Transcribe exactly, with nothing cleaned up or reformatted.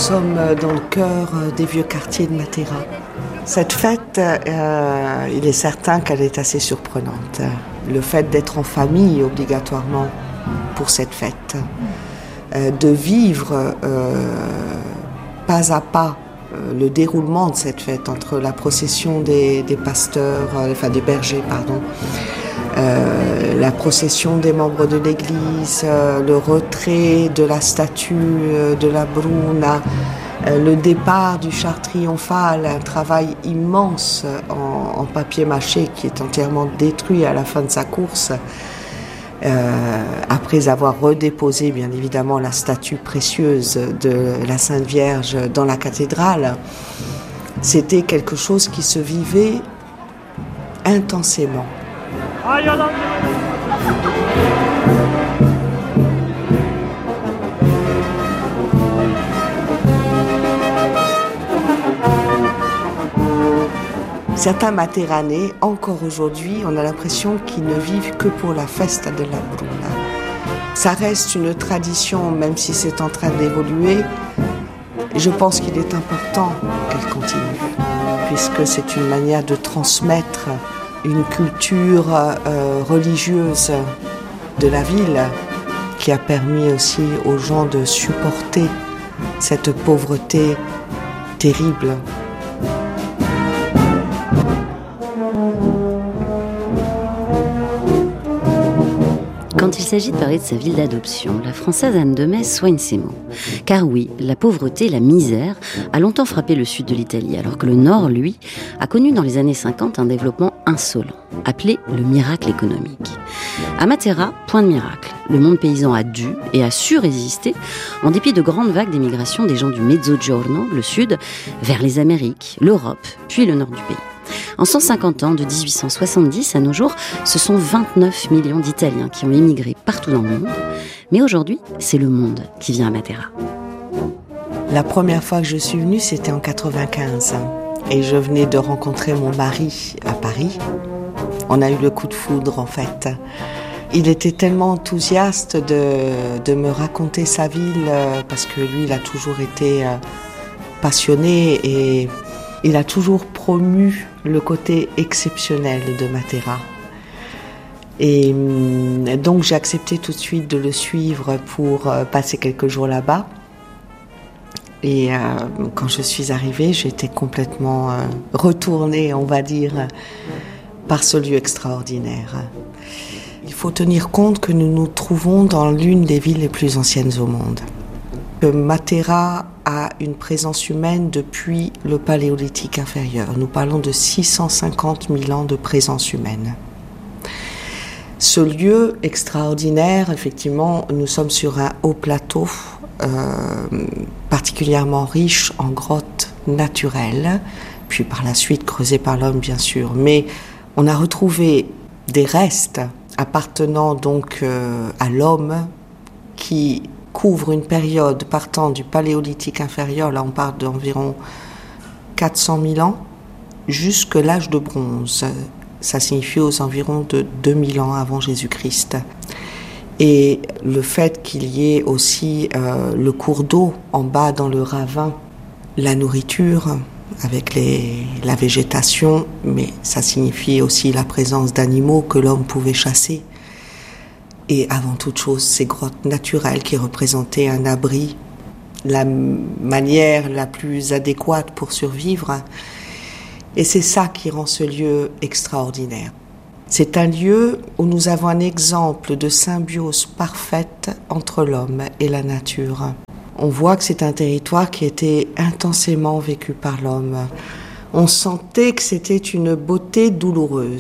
sommes dans le cœur des vieux quartiers de Matera. Cette fête, euh, il est certain qu'elle est assez surprenante. Le fait d'être en famille obligatoirement pour cette fête, euh, de vivre euh, pas à pas euh, le déroulement de cette fête entre la procession des, des pasteurs, euh, enfin des bergers, pardon, Euh, la procession des membres de l'église, euh, le retrait de la statue euh, de la Bruna, euh, le départ du char triomphal, un travail immense en, en papier mâché qui est entièrement détruit à la fin de sa course, euh, après avoir redéposé bien évidemment la statue précieuse de la Sainte Vierge dans la cathédrale. C'était quelque chose qui se vivait intensément. Certains Materranais, encore aujourd'hui, on a l'impression qu'ils ne vivent que pour la festa de la Bruna. Ça reste une tradition, même si c'est en train d'évoluer. Je pense qu'il est important qu'elle continue, puisque c'est une manière de transmettre une culture euh, religieuse de la ville qui a permis aussi aux gens de supporter cette pauvreté terrible. Quand il s'agit de parler de sa ville d'adoption, la Française Anne de Metz soigne ses mots. Car oui, la pauvreté, la misère a longtemps frappé le sud de l'Italie, alors que le nord, lui, a connu dans les années cinquante un développement insolent, appelé le miracle économique. À Matera, point de miracle. Le monde paysan a dû et a su résister en dépit de grandes vagues d'émigration des gens du Mezzogiorno, le sud, vers les Amériques, l'Europe, puis le nord du pays. En cent cinquante ans, de dix-huit cent soixante-dix à nos jours, ce sont vingt-neuf millions d'Italiens qui ont émigré partout dans le monde. Mais aujourd'hui, c'est le monde qui vient à Matera. La première fois que je suis venue, c'était en quatre-vingt-quinze. Et je venais de rencontrer mon mari à Paris. On a eu le coup de foudre, en fait. Il était tellement enthousiaste de, de me raconter sa ville, parce que lui, il a toujours été passionné et il a toujours promu le côté exceptionnel de Matera. Et donc j'ai accepté tout de suite de le suivre pour passer quelques jours là-bas. Et euh, quand je suis arrivée, j'étais complètement euh, retournée, on va dire, par ce lieu extraordinaire. Il faut tenir compte que nous nous trouvons dans l'une des villes les plus anciennes au monde. Matera a une présence humaine depuis le Paléolithique inférieur. Nous parlons de six cent cinquante mille ans de présence humaine. Ce lieu extraordinaire, effectivement, nous sommes sur un haut plateau, euh, particulièrement riche en grottes naturelles, puis par la suite creusées par l'homme, bien sûr. Mais on a retrouvé des restes appartenant donc euh, à l'homme qui couvre une période partant du Paléolithique inférieur, là on parle d'environ quatre cent mille ans, jusque l'âge de bronze. Ça signifie aux environs de deux mille ans avant Jésus-Christ. Et le fait qu'il y ait aussi euh, le cours d'eau en bas dans le ravin, la nourriture avec les, la végétation, mais ça signifie aussi la présence d'animaux que l'homme pouvait chasser. Et avant toute chose, ces grottes naturelles qui représentaient un abri, la manière la plus adéquate pour survivre. Et c'est ça qui rend ce lieu extraordinaire. C'est un lieu où nous avons un exemple de symbiose parfaite entre l'homme et la nature. On voit que c'est un territoire qui était intensément vécu par l'homme. On sentait que c'était une beauté douloureuse.